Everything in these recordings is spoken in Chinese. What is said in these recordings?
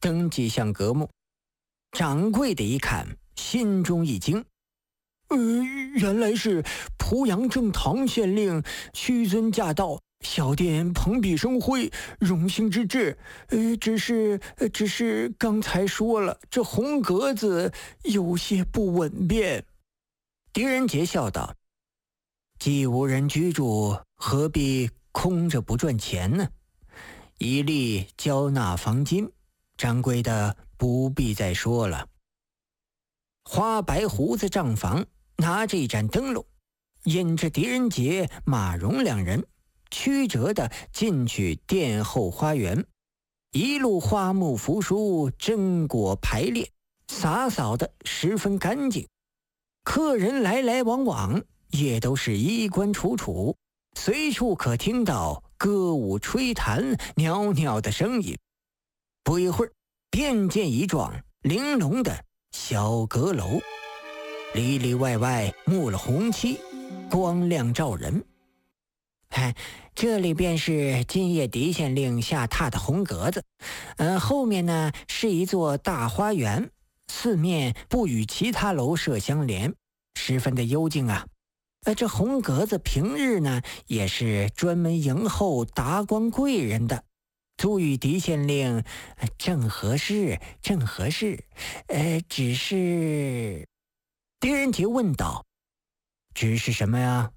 登记项阁目。掌柜的一看，心中一惊，原来是濮阳正堂县令屈尊驾到，小店蓬荜生辉，荣幸之至。只是刚才说了，这红格子有些不稳便。狄仁杰笑道：既无人居住，何必空着不赚钱呢？一律交纳房金，掌柜的不必再说了。花白胡子账房拿着一盏灯笼，引着狄仁杰、马荣两人曲折地进去殿后花园。一路花木扶疏，榛果排列，洒扫的十分干净。客人来来往往，也都是衣冠楚楚，随处可听到歌舞吹弹、袅袅的声音。不一会儿，便见一幢玲珑的小阁楼，里里外外幕了红漆，光亮照人。这里便是今夜狄县令下榻的红阁子。后面呢是一座大花园，四面不与其他楼舍相连，十分的幽静啊。这红阁子平日呢也是专门迎候达官贵人的，足与狄县令正合适。只是……狄仁杰问道：只是什么呀？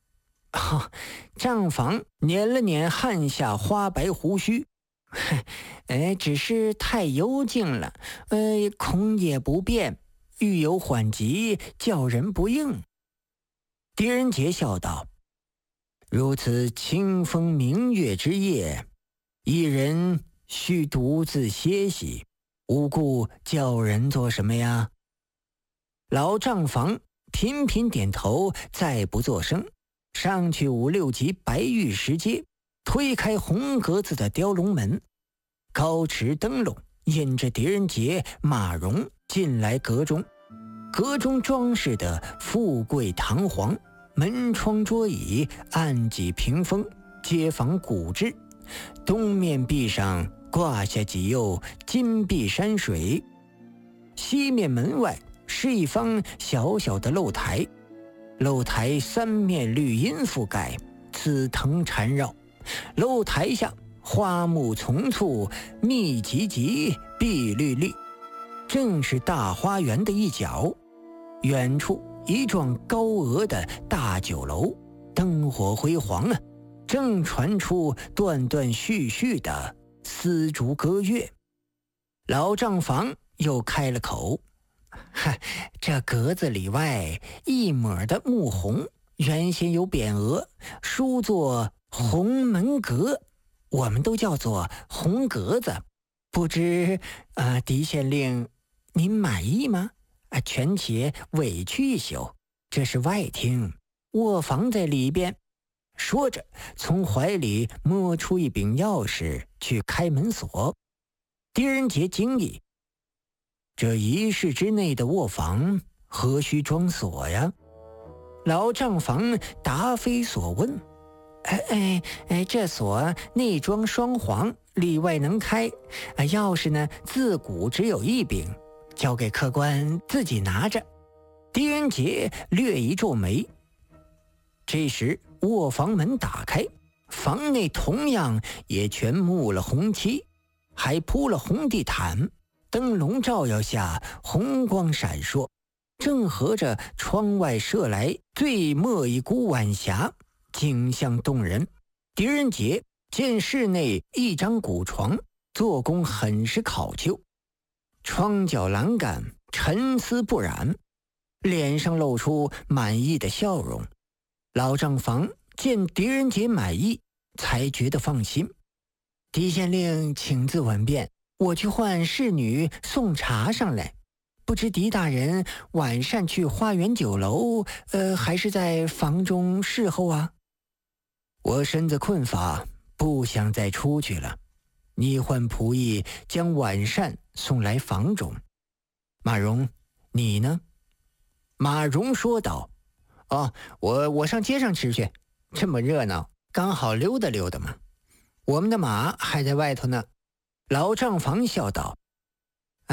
账房捻了捻汗下花白胡须，只是太幽静了，恐也不便，欲有缓急，叫人不应。狄仁杰笑道：如此清风明月之夜，一人须独自歇息，无故叫人做什么呀？老账房频频点头，再不作声，上去5、6级白玉石阶，推开红格子的雕龙门，高持灯笼，引着狄仁杰、马荣进来阁中。阁中装饰的富贵堂皇，门窗桌椅、案几屏风皆仿古制，东面壁上挂下几釉金碧山水，西面门外是一方小小的露台，露台三面绿荫覆盖，紫藤缠绕，露台下花木丛簇，密集集，碧绿绿，正是大花园的一角。远处一幢高额的大酒楼，灯火辉煌啊，正传出断断续续的丝竹歌乐。老账房又开了口：这格子里外一抹的木红，原先有匾额，书作红门阁，我们都叫做红格子。不知狄县令您满意吗？权且委屈一宿，这是外厅，卧房在里边。说着，从怀里摸出一柄钥匙去开门锁。狄仁杰惊异：这1室之内的卧房何须装锁呀？老账房答非所问：这锁内装双簧，里外能开，钥匙呢自古只有一柄，交给客官自己拿着。狄仁杰略一皱眉。这时卧房门打开，房内同样也全幕了红漆，还铺了红地毯，灯笼照耀下红光闪烁，正合着窗外射来最末一股晚霞，景象动人。狄仁杰见室内一张古床，做工很是考究，窗角栏杆沉丝不染，脸上露出满意的笑容。老账房见狄仁杰满意，才觉得放心。狄县令请自稳便，我去唤侍女送茶上来。不知狄大人晚膳去花园酒楼，还是在房中侍候啊？我身子困乏，不想再出去了。你唤仆役将晚膳送来房中。马荣，你呢？马荣说道：我上街上吃去，这么热闹，刚好溜达溜达嘛。我们的马还在外头呢。老账房笑道：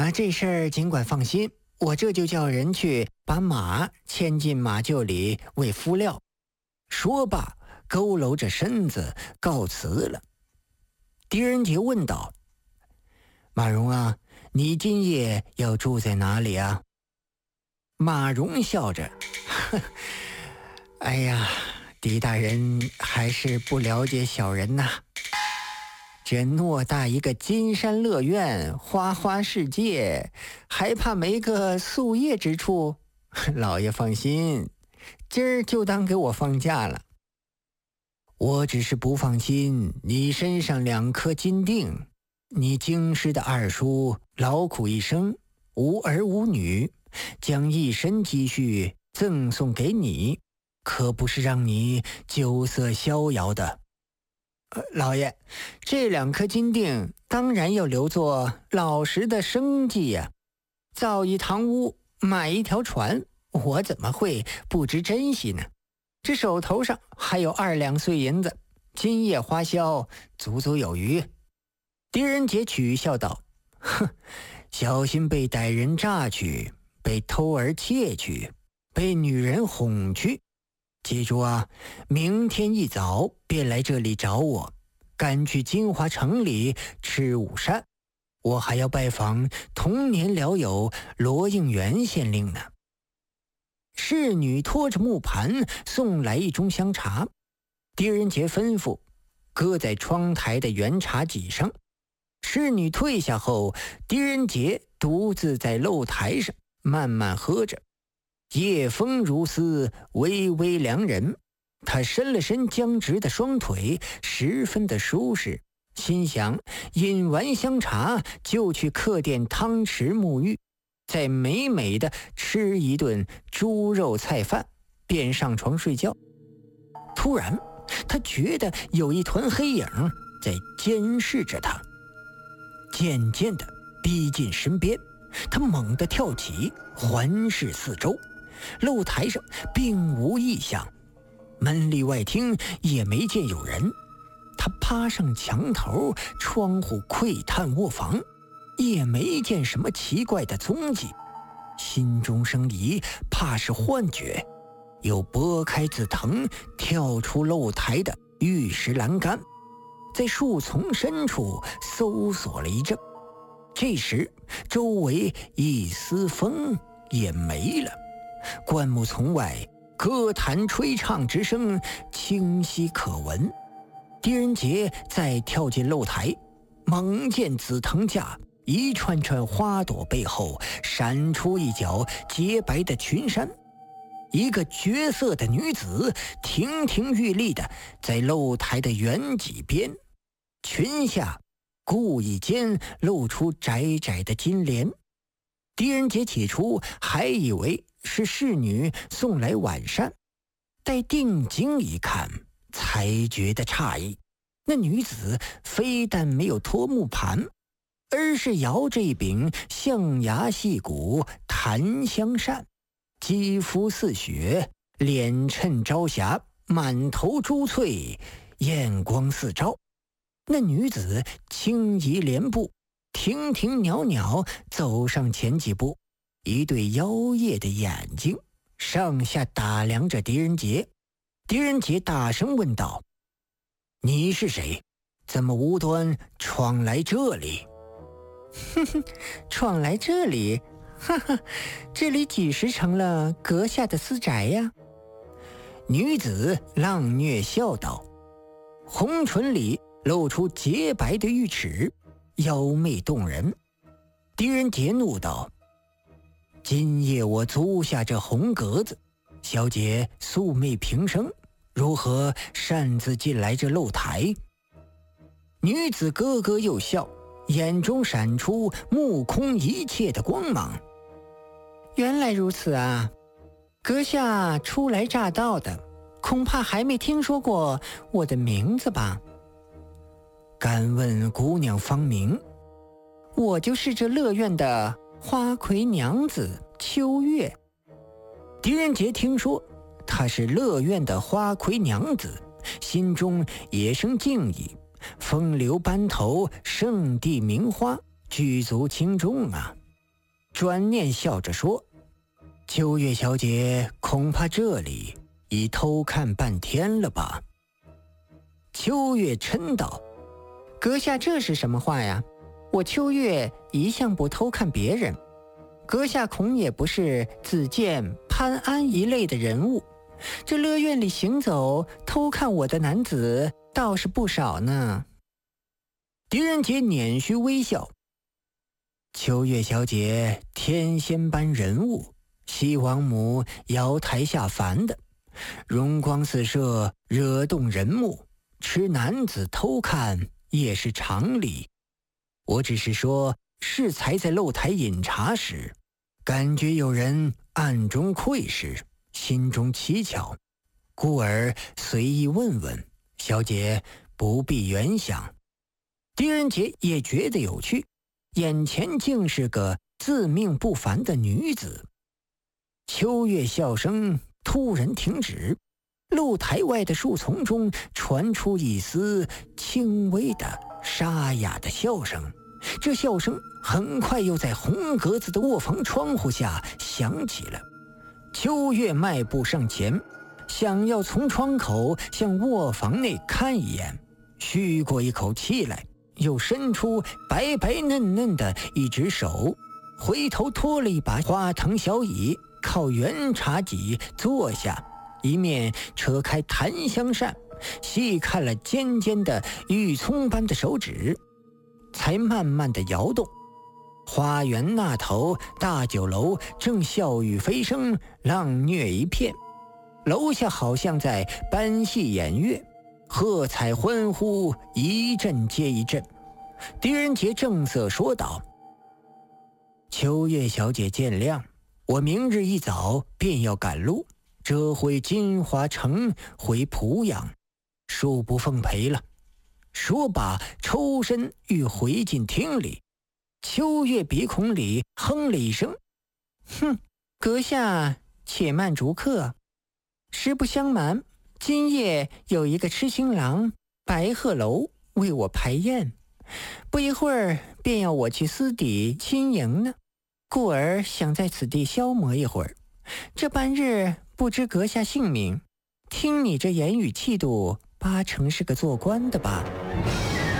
这事儿尽管放心，我这就叫人去把马牵进马厩里喂敷料。说罢，佝偻着身子告辞了。狄仁杰问道：马荣啊，你今夜要住在哪里啊？马荣笑着：哎呀，狄大人还是不了解小人呐。这偌大一个金山乐苑，花花世界，还怕没个宿业之处？老爷放心，今儿就当给我放假了。我只是不放心你身上2颗金锭。你京师的二叔劳苦一生，无儿无女，将一身积蓄赠送给你，可不是让你酒色逍遥的。老爷，这2颗金锭当然要留作老实的生计呀。造一堂屋，买一条船，我怎么会不知珍惜呢？这手头上还有2两碎银子，今夜花销足足有余。狄仁杰取笑道：哼，小心被歹人榨去，被偷儿窃去，被女人哄去。记住啊，明天一早便来这里找我，赶去金华城里吃午膳。我还要拜访童年老友罗应元县令呢。侍女拖着木盘送来一盅香茶，狄仁杰吩咐搁在窗台的圆茶几上。侍女退下后，狄仁杰独自在露台上慢慢喝着。夜风如丝，微微凉人。他伸了伸僵直的双腿，十分的舒适，心想饮完香茶就去客店汤池沐浴，再美美的吃一顿猪肉菜饭，便上床睡觉。突然他觉得有一团黑影在监视着他，渐渐地逼近身边。他猛地跳起，环视四周，露台上并无异象，门里外厅也没见有人。他趴上墙头窗户窥探卧房，也没见什么奇怪的踪迹，心中生疑，怕是幻觉，又拨开紫藤，跳出露台的玉石栏杆，在树丛深处搜索了一阵。这时周围一丝风也没了，灌木丛外歌坛吹唱之声清晰可闻。狄仁杰再跳进露台，猛见紫藤架一串串花朵背后闪出一角洁白的裙衫，一个绝色的女子亭亭玉立的在露台的圆脊边，裙下故意间露出窄窄的金莲。狄仁杰起初还以为是侍女送来晚膳，待定睛一看，才觉得诧异。那女子非但没有托木盘，而是摇着一柄象牙细骨檀香扇，肌肤似雪，脸衬朝霞，满头珠翠，艳光四照。那女子轻移莲步，亭亭袅袅走上前几步，一对妖冶的眼睛上下打量着狄仁杰。狄仁杰大声问道：你是谁？怎么无端闯来这里？哼哼，闯来这里？哈哈，这里几时成了阁下的私宅呀？女子浪谑笑道，红唇里露出洁白的玉齿，妖媚动人。狄仁杰怒道：今夜我租下这红格子，小姐素昧平生，如何擅自进来这露台？女子咯咯又笑，眼中闪出目空一切的光芒。原来如此啊，阁下初来乍到的，恐怕还没听说过我的名字吧？敢问姑娘芳名？我就是这乐苑的花魁娘子秋月。狄仁杰听说她是乐苑的花魁娘子，心中也生敬意。风流班头，圣地名花，举足轻重啊！ 转念笑着说：“秋月小姐恐怕这里已偷看半天了吧？”秋月嗔道：“阁下这是什么话呀？我秋月一向不偷看别人，阁下恐也不是子建、潘安一类的人物，这乐院里行走偷看我的男子倒是不少呢。”狄仁杰捻须微笑：“秋月小姐天仙般人物，西王母瑶台下凡的，容光四射，惹动人目，吃男子偷看也是常理。我只是说适才在露台饮茶时，感觉有人暗中窥视，心中蹊跷，故而随意问问，小姐不必原想。”狄仁杰也觉得有趣，眼前竟是个自命不凡的女子。秋月笑声突然停止，露台外的树丛中传出一丝轻微的沙哑的笑声，这笑声很快又在红格子的卧房窗户下响起了。秋月迈步上前，想要从窗口向卧房内看一眼，吁过一口气来，又伸出白白嫩嫩的一只手，回头拖了一把花藤小椅，靠圆茶几坐下，一面扯开檀香扇，细看了尖尖的玉葱般的手指，才慢慢的摇动。花园那头大酒楼正笑语飞声，浪虐一片，楼下好像在搬戏演乐，喝彩欢呼一阵接一阵。狄仁杰正色说道：“秋月小姐见谅，我明日一早便要赶路，折回金华城回濮阳，恕不奉陪了。”说罢抽身欲回进厅里。秋月鼻孔里哼了一声：“哼，阁下且慢逐客。实不相瞒，今夜有一个痴心郎白鹤楼为我排宴，不一会儿便要我去私底亲迎呢，故而想在此地消磨一会儿。这半日不知阁下姓名，听你这言语气度，八成是个做官的吧？”